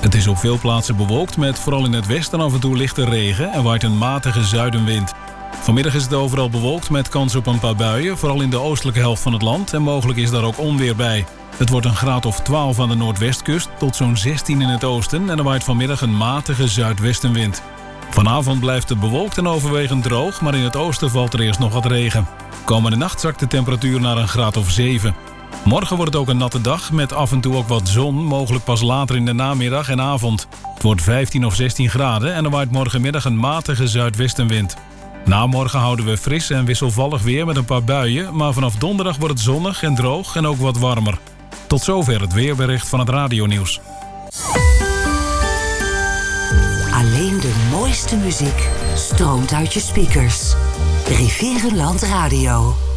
Het is op veel plaatsen bewolkt met vooral in het westen af en toe lichte regen en waait een matige zuidenwind. Vanmiddag is het overal bewolkt met kans op een paar buien, vooral in de oostelijke helft van het land en mogelijk is daar ook onweer bij. Het wordt een graad of 12 aan de noordwestkust tot zo'n 16 in het oosten en er waait vanmiddag een matige zuidwestenwind. Vanavond blijft het bewolkt en overwegend droog, maar in het oosten valt er eerst nog wat regen. Komende nacht zakt de temperatuur naar een graad of 7. Morgen wordt het ook een natte dag met af en toe ook wat zon, mogelijk pas later in de namiddag en avond. Het wordt 15 of 16 graden en er waait morgenmiddag een matige zuidwestenwind. Na morgen houden we fris en wisselvallig weer met een paar buien, maar vanaf donderdag wordt het zonnig en droog en ook wat warmer. Tot zover het weerbericht van het radionieuws. Alleen de mooiste muziek stroomt uit je speakers. Rivierenland Radio.